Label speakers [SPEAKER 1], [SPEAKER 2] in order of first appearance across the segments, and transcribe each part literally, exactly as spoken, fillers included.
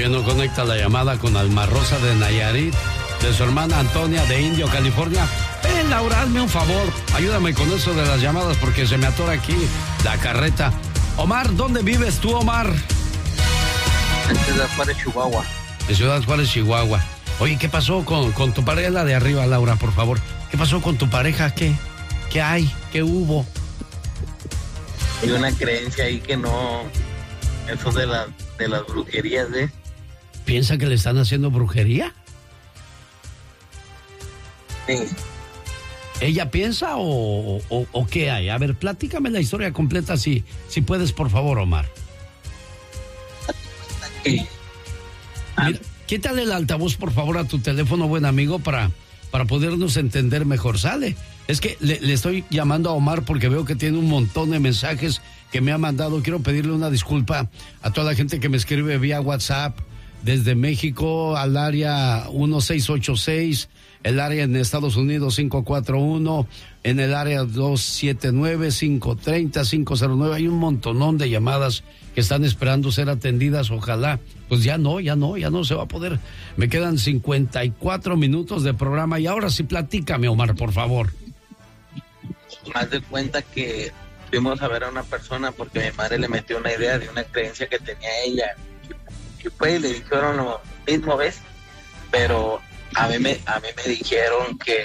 [SPEAKER 1] que no conecta la llamada con Alma Rosa de Nayarit, de su hermana Antonia de Indio, California. Ven, Laura, hazme un favor, ayúdame con eso de las llamadas porque se me atora aquí la carreta. Omar, ¿dónde vives tú, Omar?
[SPEAKER 2] En Ciudad Juárez, Chihuahua.
[SPEAKER 1] En Ciudad Juárez, Chihuahua. Oye, ¿qué pasó con, con tu pareja? La de arriba, Laura, por favor. ¿Qué pasó con tu pareja? ¿Qué? ¿Qué hay? ¿Qué hubo?
[SPEAKER 2] Hay una creencia ahí que no... Eso de, la, de las brujerías, ¿eh?
[SPEAKER 1] ¿Piensa que le están haciendo brujería?
[SPEAKER 2] Sí.
[SPEAKER 1] ¿Ella piensa o, o, o qué hay? A ver, platícame la historia completa si, si puedes, por favor, Omar.
[SPEAKER 2] Sí.
[SPEAKER 1] Mira, quítale el altavoz, por favor, a tu teléfono, buen amigo, para, para podernos entender mejor. Sale. Es que le, le estoy llamando a Omar porque veo que tiene un montón de mensajes que me ha mandado. Quiero pedirle una disculpa a toda la gente que me escribe vía WhatsApp desde México al área uno seis ocho seis, el área en Estados Unidos cinco cuatro uno, en el área dos siete nueve, cinco tres cero, cinco cero nueve. Hay un montonón de llamadas que están esperando ser atendidas. Ojalá, pues ya no, ya no, ya no se va a poder. Me quedan cincuenta y cuatro minutos de programa y ahora sí platícame, Omar, por favor.
[SPEAKER 2] Más de cuenta que fuimos a ver a una persona porque mi madre le metió una idea de una creencia que tenía ella. Y pues le dijeron lo mismo, ¿ves? Pero a mí me, a mí me dijeron que,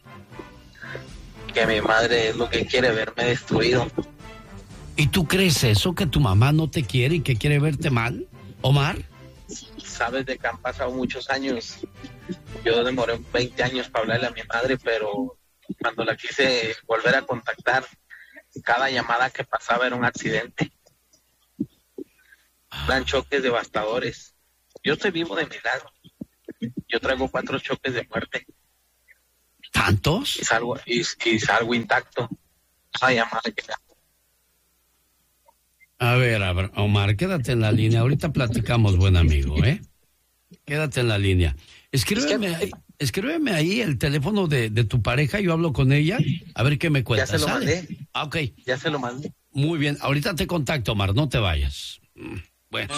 [SPEAKER 2] que mi madre es lo que quiere, verme destruido.
[SPEAKER 1] ¿Y tú crees eso, que tu mamá no te quiere y que quiere verte mal, Omar?
[SPEAKER 2] Sabes de que han pasado muchos años. Yo demoré veinte años para hablarle a mi madre, pero cuando la quise volver a contactar, cada llamada que pasaba era un accidente. Dan choques devastadores. Yo estoy vivo de milagro. Yo traigo cuatro choques de muerte.
[SPEAKER 1] ¿Tantos?
[SPEAKER 2] Y salgo, y, y salgo intacto. Esa llamada que me...
[SPEAKER 1] A ver, a ver, Omar, quédate en la línea. Ahorita platicamos, buen amigo, ¿eh? Quédate en la línea. Escríbeme ahí, escríbeme ahí el teléfono de, de tu pareja, yo hablo con ella, a ver qué me cuentas.
[SPEAKER 2] Ya se lo
[SPEAKER 1] ¿sale?
[SPEAKER 2] mandé.
[SPEAKER 1] Ah, ok.
[SPEAKER 2] Ya se lo mandé.
[SPEAKER 1] Muy bien, ahorita te contacto, Omar, no te vayas. Bueno.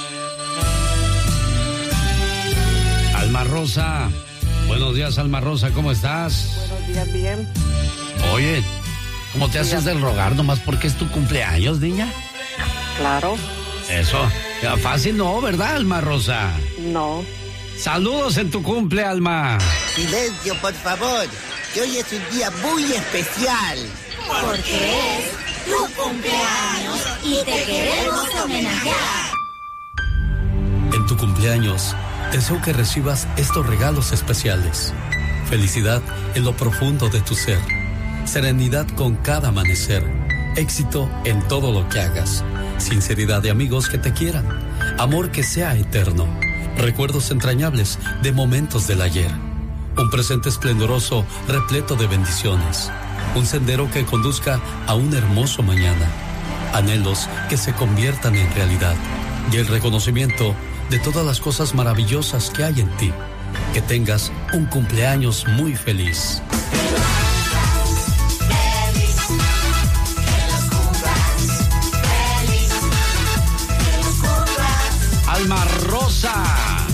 [SPEAKER 1] Alma Rosa. Buenos días, Alma Rosa, ¿cómo estás?
[SPEAKER 3] Buenos días, bien.
[SPEAKER 1] Oye, ¿cómo te haces del rogar nomás porque es tu cumpleaños, niña?
[SPEAKER 3] Claro.
[SPEAKER 1] Eso, ya fácil no, ¿verdad, Alma Rosa?
[SPEAKER 3] No.
[SPEAKER 1] Saludos en tu cumple, Alma.
[SPEAKER 4] Silencio, por favor, que hoy es un día muy especial.
[SPEAKER 5] Porque es tu cumpleaños y te queremos homenajear.
[SPEAKER 6] En tu cumpleaños, deseo que recibas estos regalos especiales. Felicidad en lo profundo de tu ser. Serenidad con cada amanecer. Éxito en todo lo que hagas. Sinceridad de amigos que te quieran. Amor que sea eterno. Recuerdos entrañables de momentos del ayer. Un presente esplendoroso repleto de bendiciones. Un sendero que conduzca a un hermoso mañana. Anhelos que se conviertan en realidad. Y el reconocimiento de todas las cosas maravillosas que hay en ti. Que tengas un cumpleaños muy feliz.
[SPEAKER 1] Alma Rosa.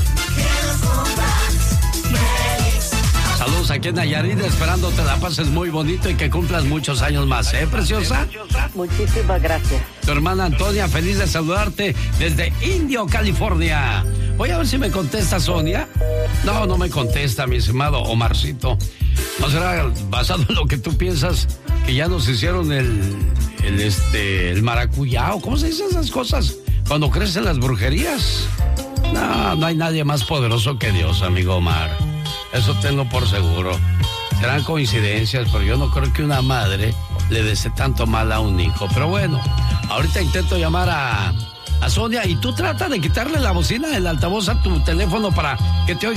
[SPEAKER 1] Saludos aquí en Nayarit, esperando te la pases muy bonito y que cumplas muchos años más, ¿eh, preciosa?
[SPEAKER 3] Muchísimas gracias.
[SPEAKER 1] Tu hermana Antonia, feliz de saludarte desde Indio, California. Voy a ver si me contesta Sonia. No, no me contesta, mi estimado Omarcito. ¿No será basado en lo que tú piensas que ya nos hicieron el, el, este, el maracuyá? ¿O cómo se dicen esas cosas cuando crecen las brujerías? No, no hay nadie más poderoso que Dios, amigo Omar. Eso tenlo por seguro. Serán coincidencias, pero yo no creo que una madre le desee tanto mal a un hijo. Pero bueno, ahorita intento llamar a, a Sonia y tú trata de quitarle la bocina del altavoz a tu teléfono para que te oiga.